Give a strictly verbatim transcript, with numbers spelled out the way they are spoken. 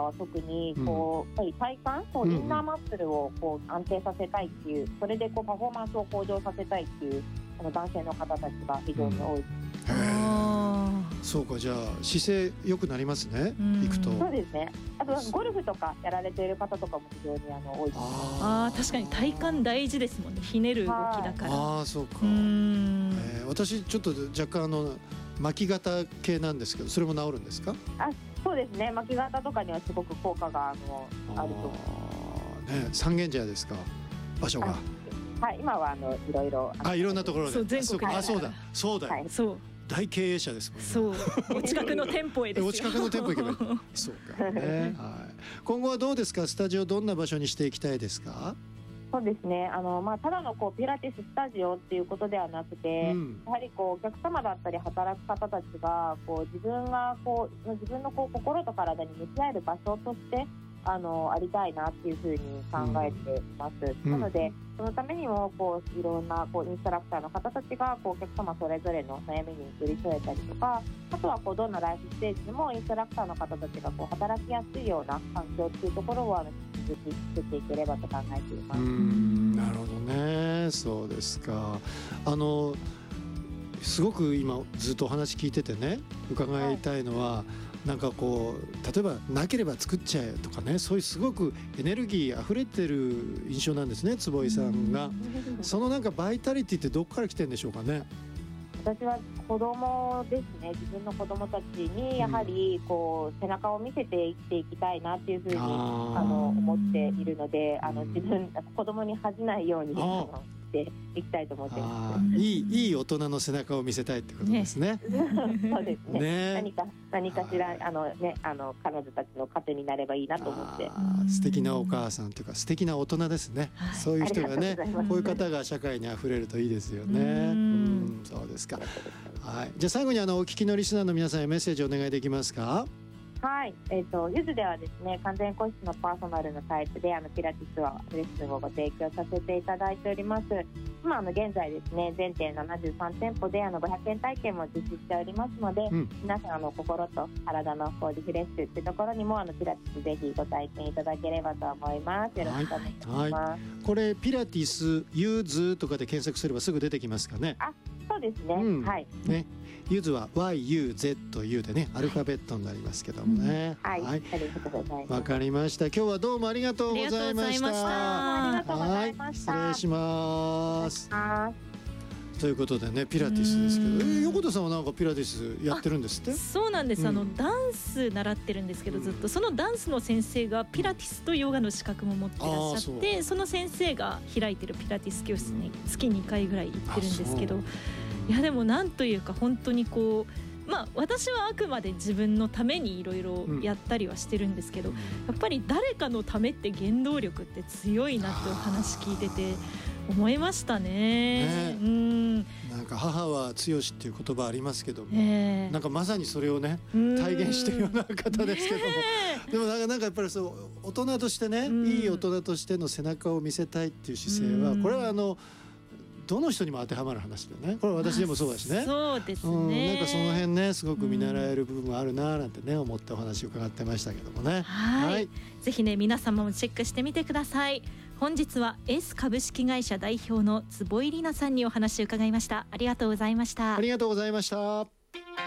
は特にこう、うん、やっぱり体幹、こうインナーマッスルをこう安定させたいっていう、それでこうパフォーマンスを向上させたいっていうこの男性の方たちが非常に多い、うん、 あそうか、じゃあ姿勢良くなりますね、うん、行くと。 そうですね。あとゴルフとかやられている方とかも非常にあの多いです。 ああ確かに体幹大事ですもんね、ひねる動きだから。 ああそうか。うん、えー、私ちょっと若干あの巻き肩系なんですけど、それも治るんですか？ あ、そうですね。巻き肩とかにはすごく効果があのあると思います。 ね、三軒茶屋ですか、場所が。 はい、今はあのいろいろあいろんなところで。 そう全国に。 あそうだそうだよ、はい、そう大経営者ですもんね。 そうお近くの店舗へですよ。 お近くの店舗行けばいいそうかね、はい、今後はどうですか？スタジオどんな場所にしていきたいですか？ そうですね、あの、まあ、ただのこうピラティススタジオっていうことではなくて、うん、やはりこうお客様だったり働く方たちがこう自分がこう自分のこう心と体に向き合える場所としてあのありたいなっていうふうに考えています、うん、なのでそのためにもこういろんなこうインストラクターの方たちがこうお客様それぞれの悩みに寄り添えたりとか、あとはこうどんなライフステージでもインストラクターの方たちがこう働きやすいような環境っていうところをあの引き続き作っていければと考えています。 うーん、なるほどね。そうですか。あのすごく今ずっとお話聞いててね、伺いたいのは、はい、なんかこう例えばなければ作っちゃえとかね、そういうすごくエネルギー溢れてる印象なんですね、坪井さんが。そのなんかバイタリティってどこから来てるんでしょうかね？ 私は子供ですね。自分の子供たちにやはりこう背中を見せて生きていきたいなっていうふうにあの思っているので、あの自分子供に恥じないようにあのしていきたいと思っています。 いい、いい大人の背中を見せたいってことですね。 そうですね。ね、何か何かしらあのねあの彼女たちの糧になればいいなと思って。 素敵なお母さんというか素敵な大人ですね。はい、そういう人がね、こういう方が社会にあふれるといいですよね。うん、そうですか。はい。じゃあ最後にあのお聞きのリスナーの皆さんへメッセージをお願いできますか？ はい、えーと、ゆずではですね、完全個室のパーソナルのタイプであのピラティスはレッスンをご提供させていただいております。今あの現在ですね、全店ななじゅうさん店舗であのごひゃくえん体験も実施しておりますので、うん、皆さんあの心と体のこうリフレッシュっていうところにもあのピラティスぜひご体験いただければと思います。よろしくお願いします。はいはい、 これピラティスゆずとかで検索すればすぐ出てきますかね？ あ、そうですね。うん、はい。 ね、ゆずは ワイユーゼットユー でね、アルファベットになりますけどもね。 はい。はい、ありがとうございます。 わかりました。今日はどうもありがとうございました。 ありがとうございました。 はい、失礼します。ということでね、ピラティスですけど、えー、横田さんはなんかピラティスやってるんですって？ そうなんです、うん、あのダンス習ってるんですけど、ずっとそのダンスの先生がピラティスとヨガの資格も持ってらっしゃって、 そ, その先生が開いてるピラティス教室に月にかいぐらい行ってるんですけど、いやでもなんというか本当にこう、まあ、私はあくまで自分のためにいろいろやったりはしてるんですけど、うん、やっぱり誰かのためって原動力って強いなってお話聞いてて思いましたね。ね、うん、 なんか母は強しっていう言葉ありますけども、えー、なんかまさにそれをね体現してるような方ですけども、ね、でもなんか、なんかやっぱりそう大人としてね、いい大人としての背中を見せたいっていう姿勢は、これはあのどの人にも当てはまる話だよね。これは私でもそうだしね。 そうですね、 うん、なんかその辺ねすごく見習える部分があるななんてね思ってお話を伺ってましたけどもね。 はい、はい、ぜひね皆様もチェックしてみてください。本日は S 株式会社代表の坪井里奈さんにお話を伺いました。ありがとうございました。 ありがとうございました。